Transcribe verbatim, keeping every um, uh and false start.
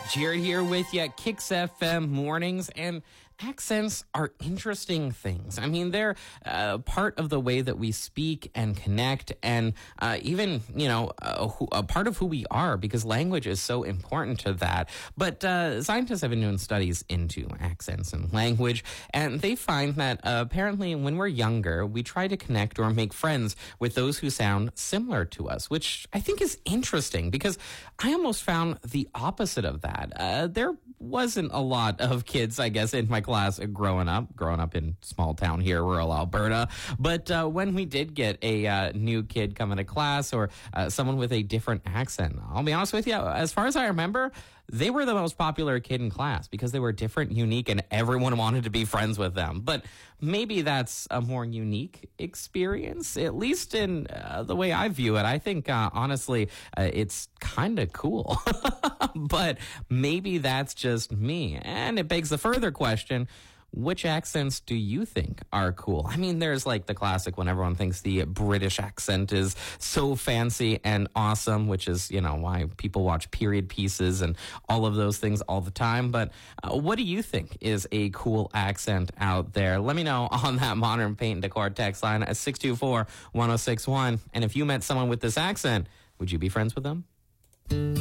Jared here with you at Kicks F M Mornings, and accents are interesting things. I mean, they're uh, part of the way that we speak and connect, and uh, even, you know, uh, who, a part of who we are, because language is so important to that. But uh, scientists have been doing studies into accents and language, and they find that uh, apparently when we're younger, we try to connect or make friends with those who sound similar to us, which I think is interesting, because I almost found the opposite of that. Uh, there wasn't a lot of kids, I guess, in my class growing up, growing up in small town here, rural Alberta. But uh, when we did get a uh, new kid coming to class, or uh, someone with a different accent, I'll be honest with you, as far as I remember, they were the most popular kid in class because they were different, unique, and everyone wanted to be friends with them. But maybe that's a more unique experience, at least in uh, the way I view it. I think, uh, honestly, uh, it's kind of cool. But maybe that's just me. And it begs the further question, which accents do you think are cool? I mean, there's like the classic when everyone thinks the British accent is so fancy and awesome, which is, you know, why people watch period pieces and all of those things all the time. But uh, what do you think is a cool accent out there? Let me know on that Modern Paint and Decor text line at six two four, one oh six one. And if you met someone with this accent, would you be friends with them?